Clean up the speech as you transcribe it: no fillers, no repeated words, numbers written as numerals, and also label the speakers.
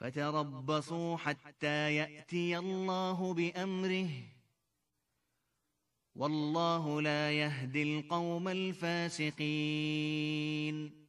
Speaker 1: فتربصوا حتى يأتي الله بأمره والله لا يهدي القوم الفاسقين.